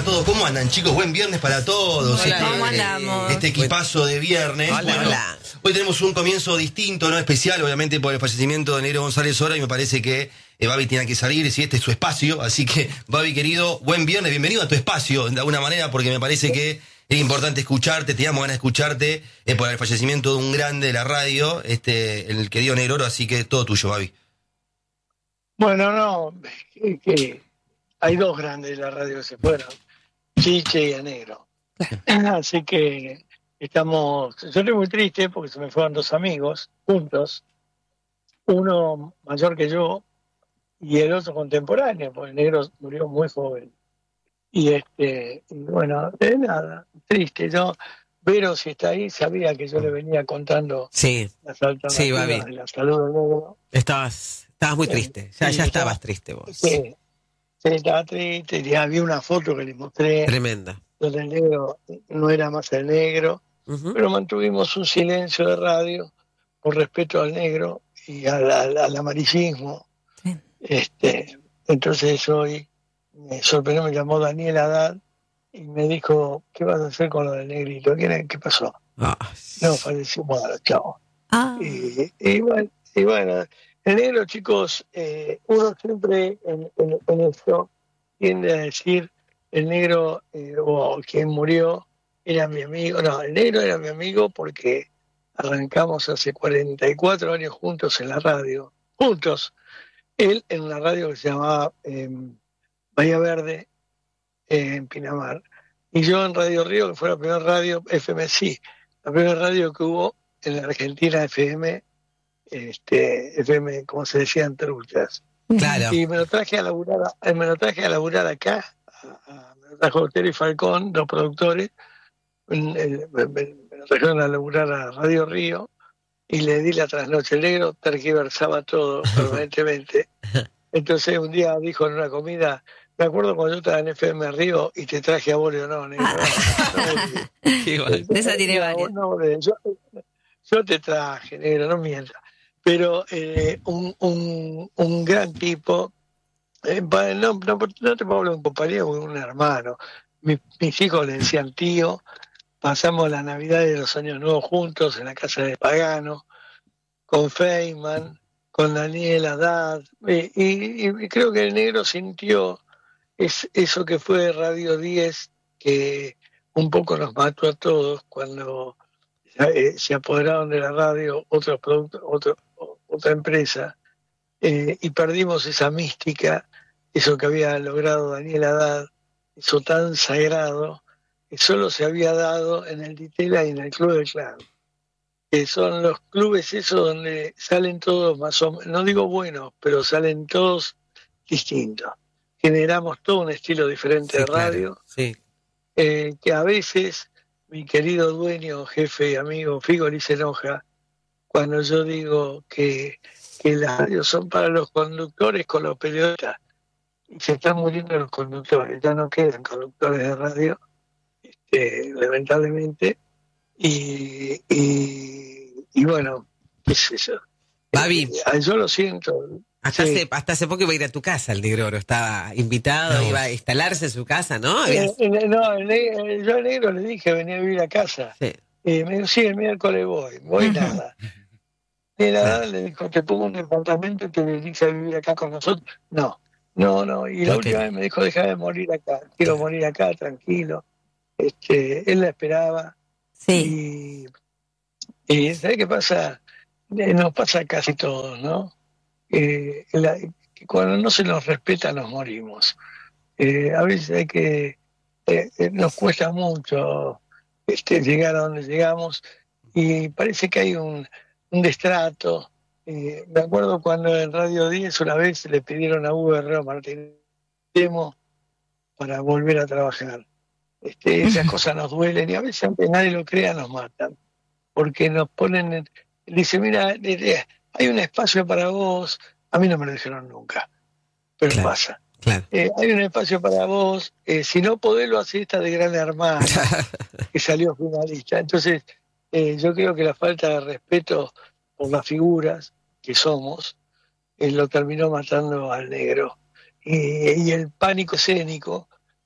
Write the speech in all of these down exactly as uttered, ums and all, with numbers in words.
todos. ¿Cómo andan, chicos? Buen viernes para todos. Hola, este, ¿cómo andamos? Este equipazo de viernes. Hola, bueno, hola. Hoy tenemos un comienzo distinto, no especial, obviamente por el fallecimiento de Negro González Ora, y me parece que eh, Babi tiene que salir, si este es su espacio. Así que, Babi, querido, buen viernes, bienvenido a tu espacio, de alguna manera, porque me parece que es importante escucharte, te damos ganas de escucharte eh, por el fallecimiento de un grande de la radio, este, el querido Negro Oro, así que todo tuyo, Babi. Bueno, no, que, que hay dos grandes de la radio que se fueron, Chiche y a Negro. Así que estamos, yo estoy muy triste porque se me fueron dos amigos juntos, uno mayor que yo y el otro contemporáneo, porque el Negro murió muy joven. Y este, y bueno, de nada, triste. Yo, Vero, si está ahí, sabía que yo le venía contando Sí, las alternativas sí, Babi. de la salud del Negro. Estabas, estabas muy triste, ya, Sí, ya sí, estabas estaba- triste vos. Sí, sí, estaba triste. Ya había una foto que le mostré Tremenda. donde el Negro no era más el Negro, Ujú. pero mantuvimos un silencio de radio por respeto al Negro y al, al- al amarillismo. Sí. Este, entonces hoy me sorprendió, me llamó Daniel Haddad y me dijo, ¿qué vas a hacer con lo del Negrito? ¿Qué, qué pasó? Ah, No, falleció, bueno, chao. Ah, Y, y bueno, y bueno, el Negro, chicos, eh, uno siempre en, en, en esto tiende a decir, el Negro eh, o quien murió era mi amigo. No, el Negro era mi amigo porque arrancamos hace cuarenta y cuatro años juntos en la radio, juntos. Él en una radio que se llamaba eh, Bahía Verde, eh, en Pinamar, y yo en Radio Río, que fue la primera radio F M C, la primera radio que hubo en la Argentina, F M, este, F M, como se decía, en truchas. claro. Y me lo traje a laburar, a- me lo traje a laburar acá, a- a- me lo trajo Terry Falcón, los productores, en- en- me, me- me lo trajeron a laburar a Radio Río, y le di la trasnoche. El Negro tergiversaba todo permanentemente. Entonces un día dijo en una comida, me acuerdo cuando yo estaba en F M Río y te traje a Bolio, no, Negro, no, no, volví. Qué igual. de esa tiene No, varias. no, volví. yo, yo te traje, Negro, no mientas. Pero eh, un, un, un gran tipo, eh, pa- no, no, no te puedo hablar de un compañero, un hermano. Mi- mis hijos le decían tío, pasamos la Navidad y los Años Nuevos juntos en la casa de Pagano, con Feynman, con Daniel Haddad, eh, y, y creo que el Negro sintió es, eso que fue Radio diez, que un poco nos mató a todos cuando eh, se apoderaron de la radio otros productos, otro, otra empresa, eh, y perdimos esa mística, eso que había logrado Daniel Haddad, eso tan sagrado, que solo se había dado en el Ditela y en el Club del Clan, que son los clubes esos donde salen todos más o menos, no digo buenos, pero salen todos distintos. Generamos todo un estilo diferente Sí, de claro. radio, Sí. eh, que a veces mi querido dueño, jefe y amigo Figoli se enoja cuando yo digo que, que las radios son para los conductores con los periodistas, y se están muriendo los conductores, ya no quedan conductores de radio, este, lamentablemente, y, y, y bueno, qué sé yo. Babi, Eh, yo lo siento. hasta, Sí. hace, hasta hace poco iba a ir a tu casa el Negro Oro, estaba invitado, No. iba a instalarse en su casa, ¿no? Eh, Habías- eh, no, el ne- yo al Negro le dije venía a vivir a casa. Sí. Eh, me dijo, sí, el miércoles voy, voy nada. Y nada, le dijo, te pongo un departamento y te venís a vivir acá con nosotros. No, no, no. Y la No última quería. vez me dijo, deja de morir acá, quiero morir acá, tranquilo. Este, él la esperaba. sí. Y, y ¿sabes qué pasa? Eh, Nos pasa a casi todos, ¿no? Eh, la- que cuando no se nos respeta nos morimos. Eh, a veces hay que, eh, eh, nos cuesta mucho este, llegar a donde llegamos y parece que hay un, un destrato. Eh, me acuerdo cuando en Radio diez una vez le pidieron a Hugo Herrero Martínez demo para volver a trabajar. Este, esas cosas nos duelen y a veces, aunque nadie lo crea, nos matan. Porque nos ponen, en- dice, mira, eh, eh, hay un espacio para vos. A mí no me lo dijeron nunca, pero Claro. pasa. Claro. Eh, hay un espacio para vos, eh, si no podés lo hacer esta de Gran Hermano, que salió finalista. Entonces, eh, yo creo que la falta de respeto por las figuras que somos, eh, lo terminó matando al Negro. Y, y el pánico escénico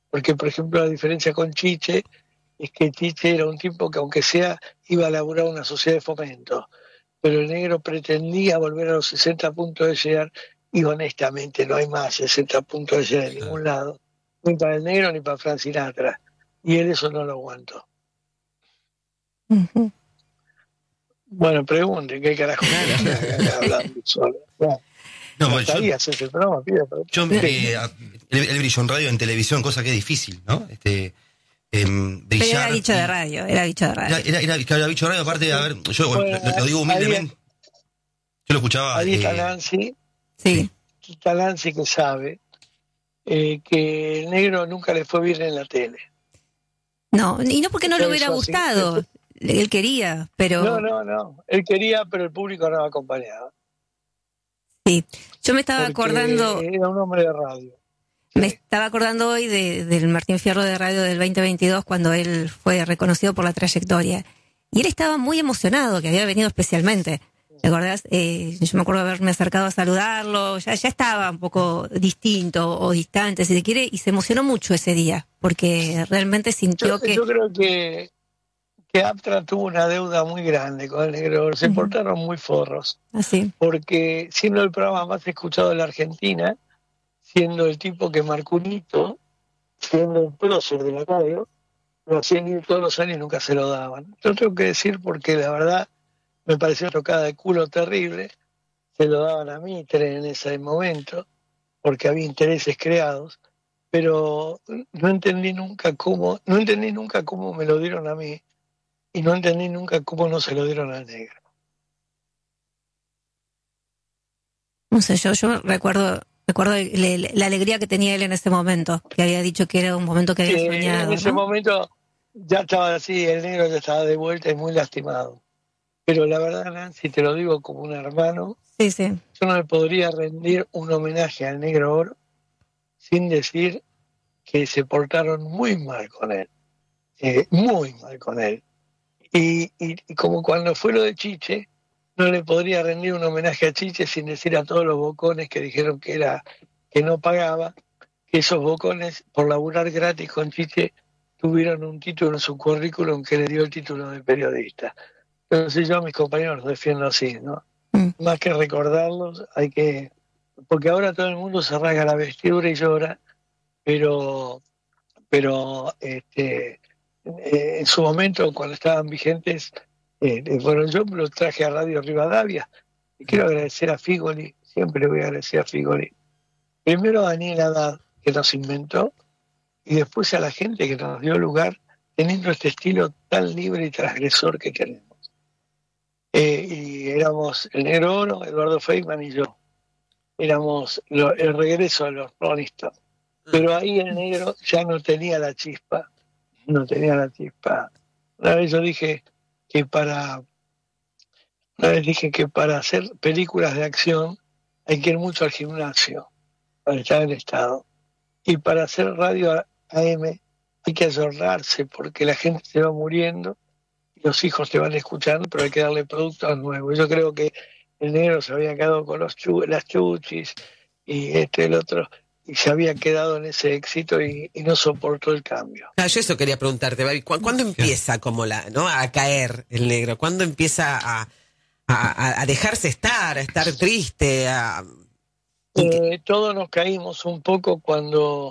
Porque, por ejemplo, la diferencia con Chiche es que Chiche era un tipo que, aunque sea, iba a laburar una sociedad de fomento, pero el negro pretendía volver a los sesenta puntos de llegar, y honestamente no hay más sesenta puntos de llegar en ningún lado, ni para el negro ni para Frank Sinatra, y él eso no lo aguantó. Uh-huh. Bueno, pregunten, ¿qué carajo me hablando solo? Bueno, no, pues yo, haces el programa, pide, pero... yo eh, él, él brilló en radio, en televisión, cosa que es difícil, ¿no? Este, eh, brillar, pero era bicho de radio, era bicho de radio. Era, era, era, era bicho de radio, aparte, a ver, yo bueno, lo, lo digo humildemente, yo lo escuchaba... Ahí está eh, Nancy, sí. está Nancy que sabe eh, que el negro nunca le fue bien en la tele. No, y no porque no le hubiera Eso, gustado, sí. Él quería, pero... No, no, no, él quería, pero el público no lo acompañaba. Sí, yo me estaba Porque acordando... era un hombre de radio. Me Sí. estaba acordando hoy de, del Martín Fierro de Radio del veinte veintidós, cuando él fue reconocido por la trayectoria. Y él estaba muy emocionado, que había venido especialmente. ¿Te acordás? Eh, yo me acuerdo de haberme acercado a saludarlo, ya, ya estaba un poco distinto o distante, si se quiere, y se emocionó mucho ese día, porque realmente sintió Yo, que... yo creo que, que Aptra tuvo una deuda muy grande con el negro. Se Ujú. portaron muy forros. Así. Porque siendo el programa más escuchado de la Argentina, siendo el tipo que marcó un hito, siendo el prócer de la radio, lo hacían ir todos los años y nunca se lo daban. Yo tengo que decir, porque la verdad me pareció tocada de culo terrible, se lo daban a Mitre en ese momento, porque había intereses creados, pero no entendí nunca cómo, no entendí nunca cómo me lo dieron a mí, y no entendí nunca cómo no se lo dieron al negro. No sé, yo, yo recuerdo... Recuerdo le, le, la alegría que tenía él en ese momento, que había dicho que era un momento que había Sí, soñado. en ese ¿no? momento ya estaba así, el negro ya estaba de vuelta y muy lastimado. Pero la verdad, Nancy, te lo digo como un hermano, Sí, sí. yo no le podría rendir un homenaje al negro Oro sin decir que se portaron muy mal con él, eh, muy mal con él. Y, y, y como cuando fue lo de Chiche, no le podría rendir un homenaje a Chiche sin decir a todos los bocones que dijeron que era que no pagaba, que esos bocones, por laburar gratis con Chiche, tuvieron un título en su currículum que le dio el título de periodista. Entonces yo a mis compañeros los defiendo así, ¿no? Mm. Más que recordarlos, hay que... Porque ahora todo el mundo se rasga la vestidura y llora, pero, pero este, eh, en su momento, cuando estaban vigentes, eh, bueno, yo me los traje a Radio Rivadavia, y quiero agradecer a Figoli, siempre le voy a agradecer a Figoli. Primero a Daniel Haddad, que nos inventó, y después a la gente que nos dio lugar, teniendo este estilo tan libre y transgresor que tenemos. Eh, y éramos el Negro Oro, Eduardo Feynman y yo. Éramos lo, el regreso de los Rolling Stones. Pero ahí el negro ya no tenía la chispa, no tenía la chispa. Una vez yo dije que para, una vez dije que para hacer películas de acción hay que ir mucho al gimnasio, para estar en estado. Y para hacer radio A M hay que ayornarse porque la gente se va muriendo y los hijos te van escuchando, pero hay que darle productos nuevos. Yo creo que el negro se había quedado con los chu, las chuchis y este el otro, y se había quedado en ese éxito y, y no soportó el cambio. Ah, yo eso quería preguntarte, Babi, ¿cu- ¿cuándo empieza como la, ¿no? a caer el negro? ¿Cuándo empieza a, a, a dejarse estar, a estar triste? A... Eh, todos nos caímos un poco cuando,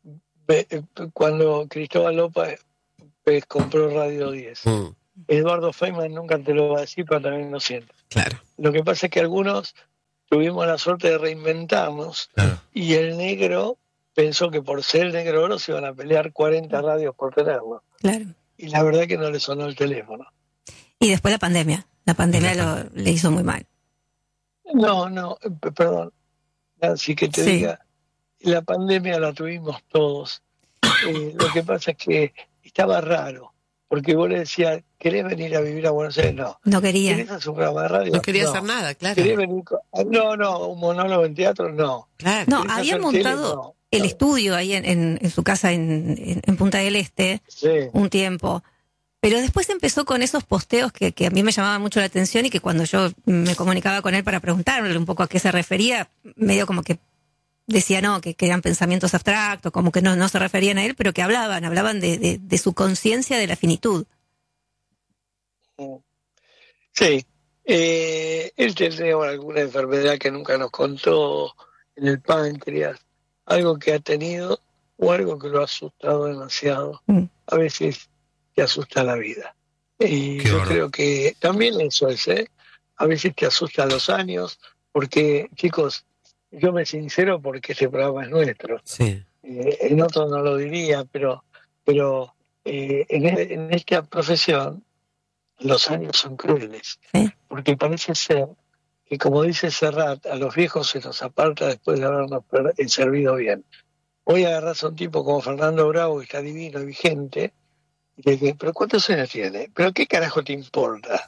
cuando Cristóbal López compró Radio diez. Mm. Eduardo Feynman nunca te lo va a decir, pero también lo siento. Claro. Lo que pasa es que algunos tuvimos la suerte de reinventarnos, claro. Y el negro pensó que por ser el Negro Oro se iban a pelear cuarenta radios por tenerlo. Claro. Y la verdad que no le sonó el teléfono. Y después la pandemia. La pandemia lo, le hizo muy mal. No, no, perdón. Así que te sí. diga, la pandemia la tuvimos todos. Eh, lo que pasa es que estaba raro. Porque vos le decías, ¿querés venir a vivir a Buenos Aires? No. No quería. ¿Querés hacer un programa de radio? No quería no. hacer nada, claro. ¿Querés venir con... No, no, un monólogo en teatro, no. Claro. No, había montado tele? No. el no. estudio ahí en, en, en su casa en, en, en Punta del Este sí. un tiempo. Pero después empezó con esos posteos que, que a mí me llamaban mucho la atención y que cuando yo me comunicaba con él para preguntarle un poco a qué se refería, medio como que decía no, que, que eran pensamientos abstractos, como que no, no se referían a él, pero que hablaban, hablaban de, de, de su conciencia de la finitud. Sí, eh, él tenía alguna enfermedad que nunca nos contó en el páncreas, algo que ha tenido o algo que lo ha asustado demasiado. Mm. A veces te asusta la vida. Y Qué yo horror. creo que también eso es, ¿eh? A veces te asustan los años, porque, chicos, yo me sincero porque este programa es nuestro. Sí. Eh, en otro no lo diría, pero, pero eh, en, en esta profesión los años son crueles, ¿sí? Porque parece ser que, como dice Serrat, a los viejos se nos aparta después de habernos servido bien. Hoy agarrás a un tipo como Fernando Bravo, que está divino y vigente, y le dije, ¿pero cuántos años tiene? ¿Pero qué carajo te importa?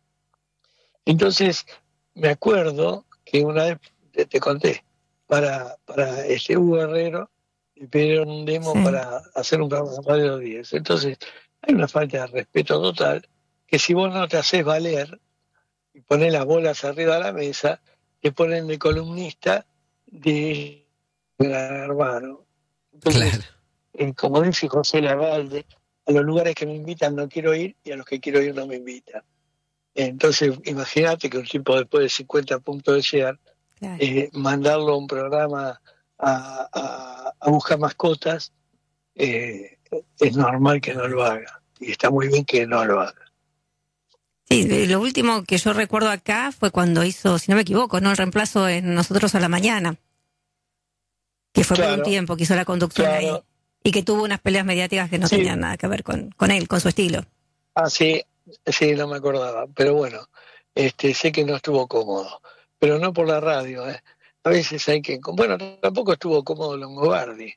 Entonces, me acuerdo que una vez te, te conté, para, para este Hugo Herrero, le pidieron un demo sí. para hacer un programa de Radio diez. Entonces, hay una falta de respeto total, que si vos no te haces valer y pones las bolas arriba de la mesa, te ponen de columnista de hermano. Entonces, claro. eh, como dice José Lavalde, a los lugares que me invitan no quiero ir y a los que quiero ir no me invitan. Entonces, imagínate que un tipo después de cincuenta puntos de llegar, claro. eh, mandarlo a un programa a, a, a buscar mascotas, eh, es normal que no lo haga. Y está muy bien que no lo haga. Sí, lo último que yo recuerdo acá fue cuando hizo, si no me equivoco, ¿no? El reemplazo en Nosotros a la Mañana. Que fue claro, por un tiempo que hizo la conducción claro. ahí. Y que tuvo unas peleas mediáticas que no sí. tenían nada que ver con, con él, con su estilo. Ah, sí, sí, no me acordaba. Pero bueno, este, sé que no estuvo cómodo. Pero no por la radio, ¿eh? A veces hay que... Bueno, tampoco estuvo cómodo Longobardi.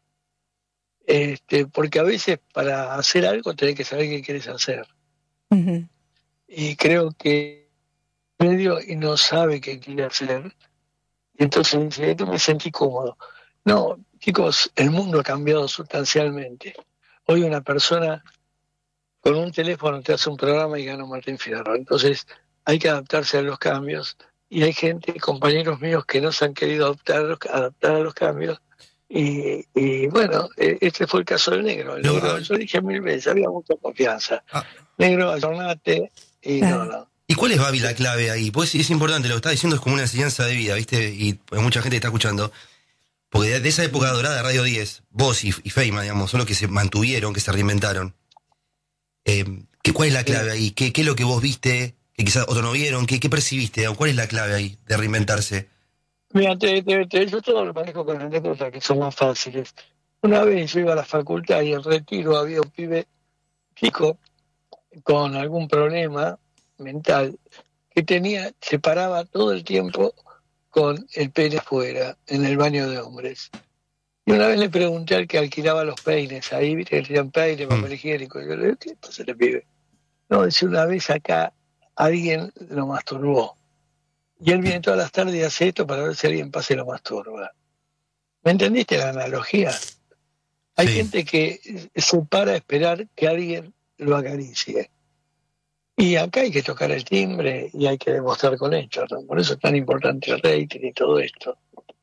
Este, porque a veces para hacer algo tenés que saber qué quieres hacer. Uh-huh. Y creo que medio y no sabe qué quiere hacer. Y entonces dice, no me sentí cómodo. No, chicos, el mundo ha cambiado sustancialmente. Hoy una persona con un teléfono te hace un programa y gana Martín Fierro. Entonces hay que adaptarse a los cambios. Y hay gente, compañeros míos, que no se han querido adaptar, adaptar a los cambios. Y, y bueno, este fue el caso del negro. El no, negro, yo dije mil veces, había mucha confianza. Ah. Negro, ayornate, y ah. no, no. ¿Y cuál es, Babi, la clave ahí? Pues es importante, lo que está diciendo es como una enseñanza de vida, ¿viste? Y pues, mucha gente está escuchando. Porque de esa época dorada de Radio diez, vos y, y Feima, digamos, son los que se mantuvieron, que se reinventaron. Eh, ¿qué, ¿Cuál es la clave ahí? ¿Qué, ¿Qué es lo que vos viste, que quizás otros no vieron? ¿Qué, qué percibiste? ¿Cuál es la clave ahí de reinventarse? Mira, te, te, te, yo todo lo manejo con anécdotas que son más fáciles. Una vez yo iba a la facultad y en Retiro había un pibe chico con algún problema mental que tenía, se paraba todo el tiempo con el pene fuera, en el baño de hombres. Y una vez le pregunté al que alquilaba los peines, ahí, viste, que tenían peines, papel higiénico. Yo le digo, ¿qué pasa le pibe? No, dice, una vez acá alguien lo masturbó. Y él viene todas las tardes y hace esto para ver si alguien pasa y lo masturba. ¿Me entendiste la analogía? Hay sí. gente que se para a esperar que alguien lo acaricie. Y acá hay que tocar el timbre y hay que demostrar con hechos, ¿no? Por eso es tan importante el rating y todo esto.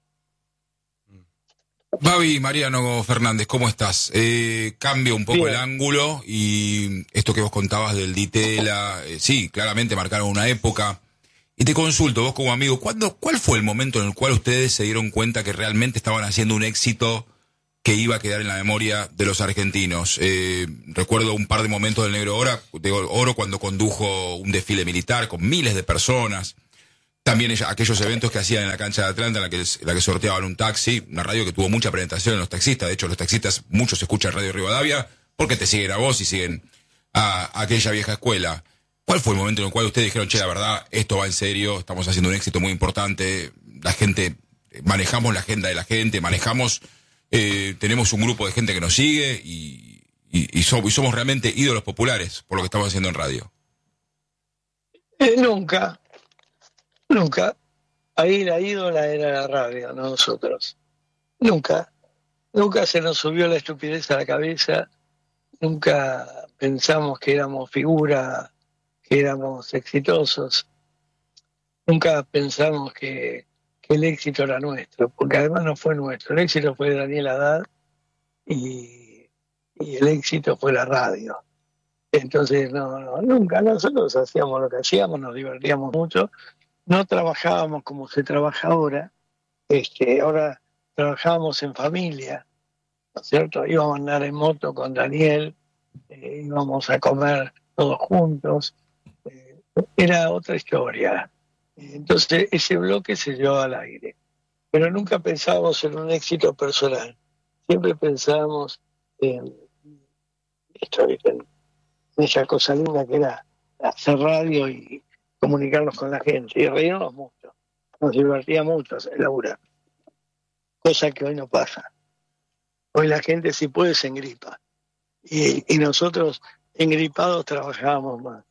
Babi, Mariano Fernández, ¿cómo estás? Eh, cambio un poco Bien. el ángulo y esto que vos contabas del Ditela, eh, sí, claramente marcaron una época. Y te consulto, vos como amigo, ¿cuándo, ¿cuál fue el momento en el cual ustedes se dieron cuenta que realmente estaban haciendo un éxito que iba a quedar en la memoria de los argentinos? Eh, recuerdo un par de momentos del Negro Oro, de Oro cuando condujo un desfile militar con miles de personas. También ella, aquellos eventos que hacían en la cancha de Atlanta, en la que, en la que sorteaban un taxi, una radio que tuvo mucha presentación en los taxistas. De hecho, los taxistas, muchos escuchan Radio Rivadavia porque te siguen a vos y siguen a, a aquella vieja escuela. ¿Cuál fue el momento en el cual ustedes dijeron, che, la verdad, esto va en serio, estamos haciendo un éxito muy importante, la gente, manejamos la agenda de la gente, manejamos, eh, tenemos un grupo de gente que nos sigue y, y, y, somos, y somos realmente ídolos populares por lo que estamos haciendo en radio? Eh, nunca, nunca. Ahí la ídola era la radio, no nosotros. Nunca, nunca se nos subió la estupidez a la cabeza, nunca pensamos que éramos figura, que éramos exitosos. Nunca pensamos que que el éxito era nuestro, porque además no fue nuestro, el éxito fue de Daniel Haddad y, y el éxito fue la radio. Entonces, no, no, nunca, nosotros hacíamos lo que hacíamos, nos divertíamos mucho, no trabajábamos como se trabaja ahora, este, ahora trabajábamos en familia, ¿no es cierto? Íbamos a andar en moto con Daniel, eh, íbamos a comer todos juntos, eh, era otra historia. Entonces ese bloque se llevó al aire, pero nunca pensábamos en un éxito personal, siempre pensábamos en esto, en esa cosa linda que era hacer radio y comunicarnos con la gente y reírnos mucho, nos divertía mucho hacer laburar, cosa que hoy no pasa. Hoy la gente si puede se engripa y, y nosotros engripados trabajábamos más.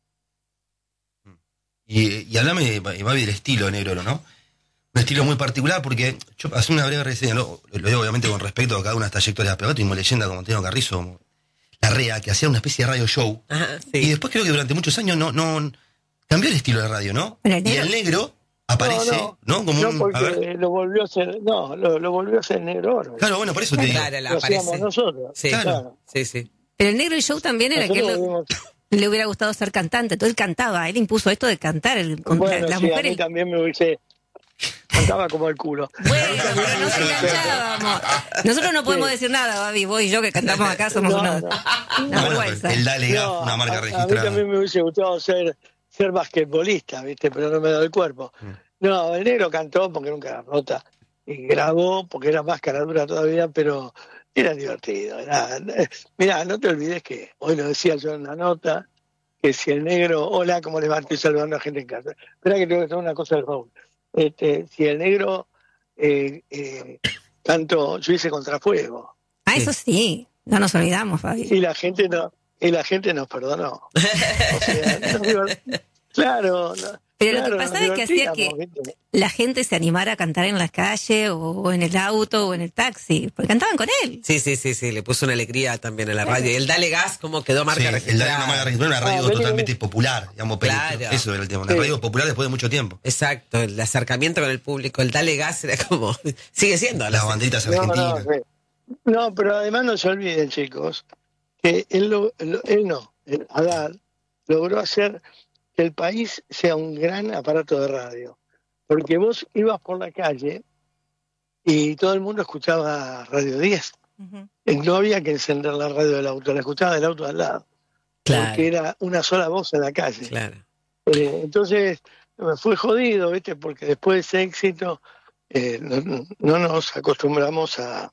Y, y hablame, Babi, del estilo negro, ¿no? Un estilo muy particular, porque yo hace una breve reseña, lo, lo digo obviamente con respecto a cada una de estas trayectorias, pero tengo leyenda como Antonio Carrizo, como La Rea, que hacía una especie de radio show. Ajá, sí. Y después creo que durante muchos años no, no cambió el estilo de radio, ¿no? El y el negro aparece, ¿no? No, no, Como no un, porque a ver. lo volvió a hacer, no, lo, lo volvió a hacer negro oro. Claro, bueno, por eso te digo. Claro, la Lo hacíamos aparece. nosotros. Sí, Claro. sí, sí. Pero el negro y show también era que Nosotros él vimos- le hubiera gustado ser cantante, entonces él cantaba, él impuso esto de cantar, el, con Bueno, las sí, a mujeres. mí también me hubiese... Cantaba como el culo. Bueno, pero nos enganchábamos. Nosotros no podemos Sí. decir nada, Babi, vos y yo que cantamos acá somos No, una, no. una No, bueno, vergüenza. el Dale Gas, No, una marca a, a mí registrada. también me hubiese gustado ser, ser basquetbolista, ¿viste? Pero no me da el cuerpo. No, el negro cantó porque nunca era rota. Y grabó porque era más cara dura todavía, pero era divertido. Era, mirá, no te olvides que hoy lo decía yo en la nota, que si el negro, hola, ¿cómo le va? Estoy saludando a gente en casa. Espera que tengo que hacer una cosa del Raúl. Este, si el negro eh, eh, cantó, yo hice Contrafuego. Ah, eso sí, no nos olvidamos, Babi. Y la gente no, y la gente nos perdonó. O sea, nos divert- claro, no, Pero claro, lo que nos pasaba es que hacía que divertíamos, ¿viste? la gente se animara a cantar en la calle o en el auto o en el taxi, porque cantaban con él. Sí, sí, sí, sí, le puso una alegría también a la radio. Y el Dale Gas, como quedó marca Sí, el Dale registrada. una marca registrada, una radio Ah, vení, totalmente vení. popular, digamos, pero Claro. eso era el tema. Una Sí. radio popular después de mucho tiempo. Exacto, el acercamiento con el público, el Dale Gas era como, sigue siendo. Las banderitas No, argentinas. no, sí. No, pero además no se olviden, chicos, que él, lo- lo- él no, el Haddad logró hacer que el país sea un gran aparato de radio. Porque vos ibas por la calle y todo el mundo escuchaba Radio diez. Ujú. Y no había que encender la radio del auto, la escuchaba del auto al lado. Claro, Porque era una sola voz en la calle. claro. Eh, entonces me fue jodido, ¿viste? Porque después de ese éxito eh, no, no nos acostumbramos a,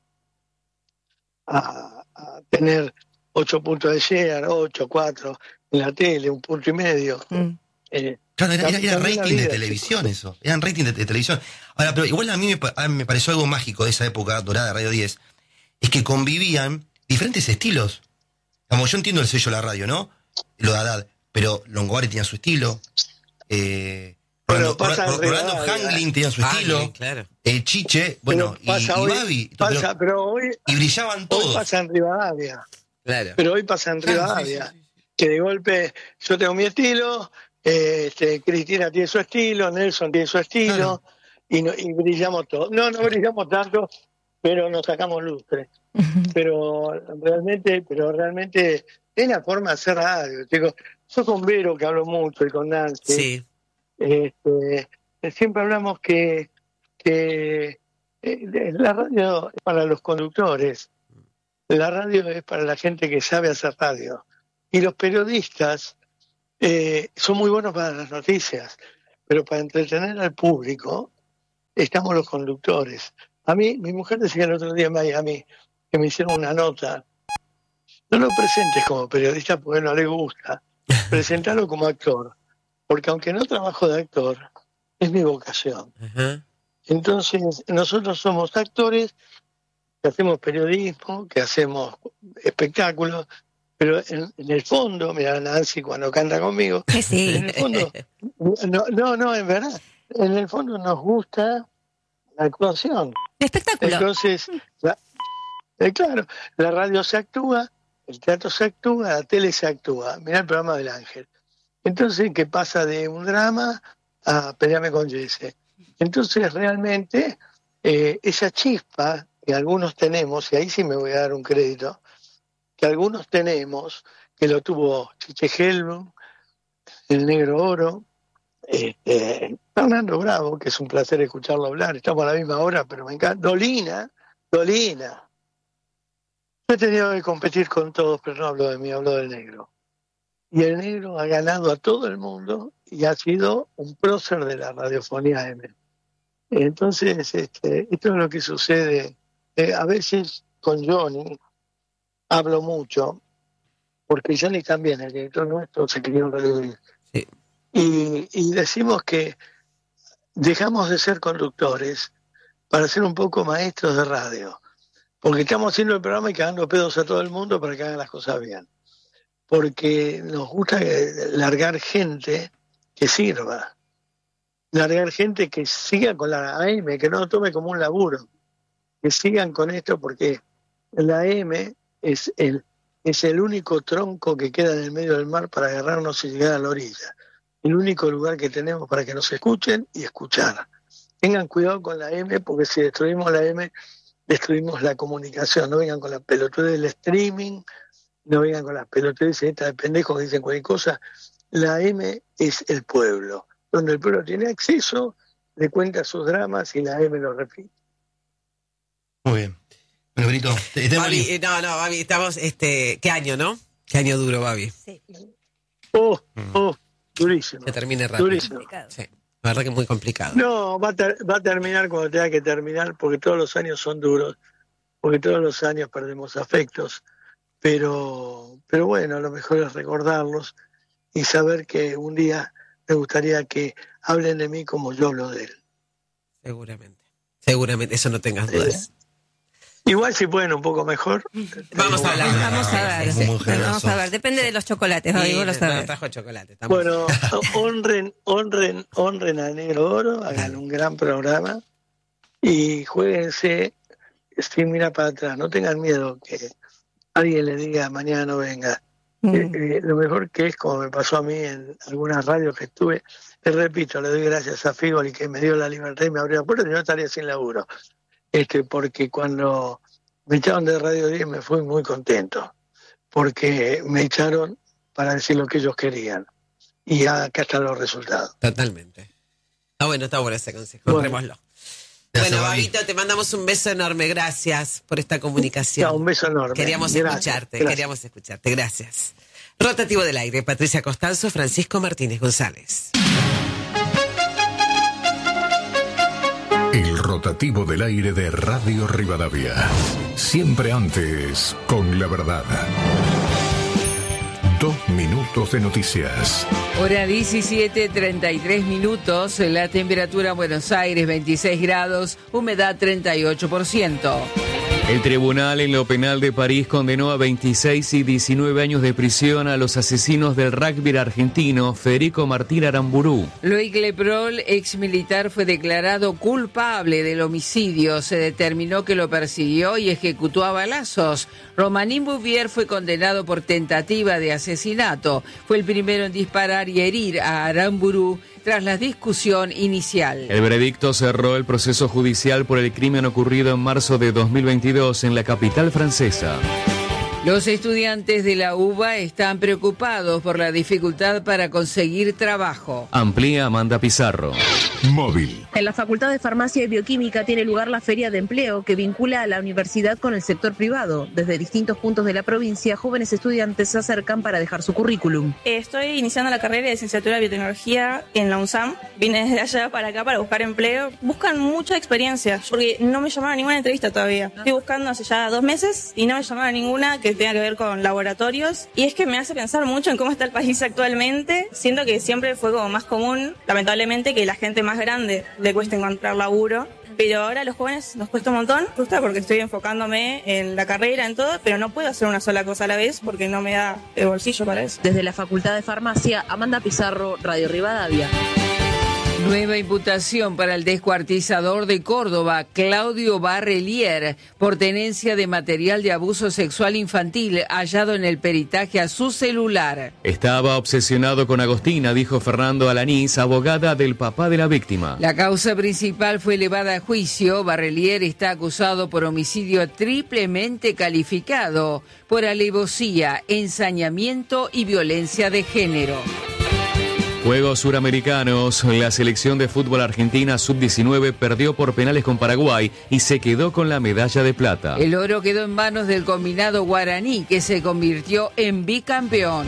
a, a tener ocho puntos de share, ocho, cuatro en la tele, un punto y medio. Mm. Eh, Claro, era, era- era También la rating de vida, televisión eso. Eran rating de, de televisión. Ahora, pero igual a mí me, pa- a mí me pareció algo mágico de esa época dorada de Radio diez. Es que convivían diferentes estilos. Como yo entiendo el sello de la radio, ¿no? Lo de Haddad. Pero Longobardi tenía su estilo. Eh, Pero Rolando, pasa en Ro- Rolando Rivadavia. Hangling tenía su Ah, estilo. sí, claro. Eh, Chiche, bueno, pero y, pasa y hoy- Babi. pasa, pero- pero hoy, y brillaban hoy todos. pasa en Rivadavia. Claro. Pero hoy pasa en Claro, sí, Rivadavia. sí, sí, sí. Que de golpe yo tengo mi estilo, eh, este, Cristina tiene su estilo, Nelson tiene su estilo, Claro. y, no- y brillamos todos. No, no brillamos tanto, pero nos sacamos lustre. Ujú. Pero realmente, pero realmente es la forma de hacer radio, chicos. Yo con Vero, que hablo mucho, y con Nancy, Sí, este, siempre hablamos que, que eh, la radio es para los conductores, la radio es para la gente que sabe hacer radio. Y los periodistas eh, son muy buenos para las noticias, pero para entretener al público estamos los conductores. A mí, mi mujer decía el otro día en Miami que me hicieron una nota. No lo presentes como periodista porque no le gusta. Presentalo como actor. Porque aunque no trabajo de actor, es mi vocación. ajá. Entonces, nosotros somos actores que hacemos periodismo, que hacemos espectáculos, pero en, en el fondo, mira Nancy cuando canta conmigo, Eh, sí. en el fondo, no, no, no, en verdad, en el fondo nos gusta la actuación. El espectáculo. Entonces, la- eh, claro, la radio se actúa, el teatro se actúa, la tele se actúa. Mirá el programa del Ángel. Entonces, ¿qué pasa de un drama a Peleame con Jesse? Entonces realmente eh, esa chispa que algunos tenemos, y ahí sí me voy a dar un crédito, que algunos tenemos, que lo tuvo Chiche Helblum, el Negro Oro, este, Fernando Bravo, que es un placer escucharlo hablar, estamos a la misma hora, pero me encanta, Dolina, Dolina. Yo he tenido que competir con todos, pero no hablo de mí, hablo del Negro. Y el Negro ha ganado a todo el mundo y ha sido un prócer de la radiofonía M. Entonces, este, esto es lo que sucede. Eh, a veces con Johnny hablo mucho, porque Johnny también, el director nuestro, se crió en Radio Gris. Sí. Y, y decimos que dejamos de ser conductores para ser un poco maestros de radio. Porque estamos haciendo el programa y cagando pedos a todo el mundo para que hagan las cosas bien. Porque nos gusta largar gente que sirva. Largar gente que siga con la A M, que no lo tome como un laburo. Que sigan con esto porque la A M es el, es el único tronco que queda en el medio del mar para agarrarnos y llegar a la orilla. El único lugar que tenemos para que nos escuchen y escuchar. Tengan cuidado con la A M porque si destruimos la A M, destruimos la comunicación. No vengan con la pelotudez del streaming, no vengan con las pelotudeces estas de pendejos que dicen cualquier cosa. La A M es el pueblo, donde el pueblo tiene acceso, le cuenta sus dramas y la A M lo repite. Muy bien. Bueno, Brito, te, te Babi, eh, no, no, Babi, estamos, este, ¿qué año, no? ¿Qué año duro, Babi? Sí. Oh, oh, durísimo. Se termine rápido. Durísimo. Sí, la verdad que es muy complicado. No, va a, ter- va a terminar cuando tenga que terminar, porque todos los años son duros, porque todos los años perdemos afectos, pero, pero bueno, lo mejor es recordarlos y saber que un día me gustaría que hablen de mí como yo hablo de él. Seguramente, seguramente, eso no tengas dudas. Igual si pueden un poco mejor. Vamos a hablar. Vamos a ver, Muy vamos generoso. a ver, depende de los chocolates, Babi, Sí, vos lo no, sabés. trajo chocolate. Estamos... Bueno, honren, honren, honren a Negro Oro, hagan un gran programa y jueguense sin mirar para atrás. No tengan miedo que alguien le diga mañana no venga. Mm. Eh, eh, lo mejor que es, como me pasó a mí en algunas radios que estuve, les repito, le doy gracias a Figoli que me dio la libertad y me abrió la puerta y no estaría sin laburo. Este, porque cuando me echaron de Radio diez me fui muy contento, porque me echaron para decir lo que ellos querían. Y acá están los resultados. Totalmente. Está bueno, está bueno ese consejo. Bueno. Honrémoslo. Gracias, Bueno, Babi. Babito, te mandamos un beso enorme. Gracias por esta comunicación. Ya, un beso enorme. Queríamos Gracias, escucharte, gracias. queríamos escucharte. Gracias. Rotativo del aire, Patricia Costanzo, Francisco Martínez González. El rotativo del aire de Radio Rivadavia. Siempre antes, con la verdad. Dos minutos de noticias. Hora diecisiete, treinta y tres minutos, la temperatura en Buenos Aires veintiséis grados, humedad treinta y ocho por ciento. El tribunal en lo penal de París condenó a veintiséis y diecinueve años de prisión a los asesinos del rugby argentino Federico Martín Aramburú. Loic Leprol, ex militar, fue declarado culpable del homicidio. Se determinó que lo persiguió y ejecutó a balazos. Romain Bouvier fue condenado por tentativa de asesinato. Fue el primero en disparar y herir a Aramburú tras la discusión inicial. El veredicto cerró el proceso judicial por el crimen ocurrido en marzo de dos mil veintidós en la capital francesa. Los estudiantes de la U B A están preocupados por la dificultad para conseguir trabajo. Amplía Amanda Pizarro. Móvil. En la Facultad de Farmacia y Bioquímica tiene lugar la Feria de Empleo que vincula a la universidad con el sector privado. Desde distintos puntos de la provincia, jóvenes estudiantes se acercan para dejar su currículum. Estoy iniciando la carrera de licenciatura de biotecnología en la UNSAM. Vine desde allá para acá para buscar empleo. Buscan mucha experiencia, porque no me llamaron a ninguna entrevista todavía. Estoy buscando hace ya dos meses y no me llamaron a ninguna que tenga que ver con laboratorios. Y es que me hace pensar mucho en cómo está el país actualmente. Siento que siempre fue como más común, lamentablemente, que la gente más grande le cuesta encontrar laburo. Pero ahora a los jóvenes nos cuesta un montón, justo porque estoy enfocándome en la carrera, en todo, pero no puedo hacer una sola cosa a la vez porque no me da el bolsillo para eso. Desde la Facultad de Farmacia, Amanda Pizarro, Radio Rivadavia. Nueva imputación para el descuartizador de Córdoba, Claudio Barrelier, por tenencia de material de abuso sexual infantil hallado en el peritaje a su celular. Estaba obsesionado con Agostina, dijo Fernando Alanís, abogada del papá de la víctima. La causa principal fue elevada a juicio. Barrelier está acusado por homicidio triplemente calificado, por alevosía, ensañamiento y violencia de género. Juegos Suramericanos, la selección de fútbol argentina sub diecinueve perdió por penales con Paraguay y se quedó con la medalla de plata. El oro quedó en manos del combinado guaraní, que se convirtió en bicampeón.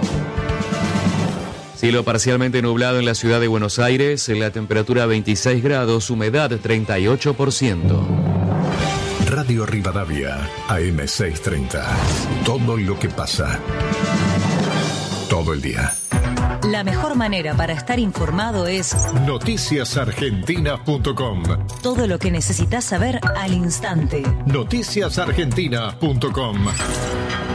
Cielo parcialmente nublado en la ciudad de Buenos Aires, la temperatura veintiséis grados, humedad treinta y ocho por ciento. Radio Rivadavia, A M seiscientos treinta. Todo lo que pasa. Todo el día. La mejor manera para estar informado es noticias argentinas punto com. Todo lo que necesitas saber al instante. noticias argentinas punto com.